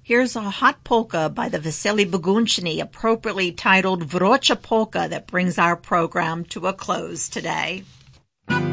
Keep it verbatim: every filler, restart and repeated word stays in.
Here's a hot polka by the Vasily Bagunchny, appropriately titled Vrocha Polka, that brings our program to a close today.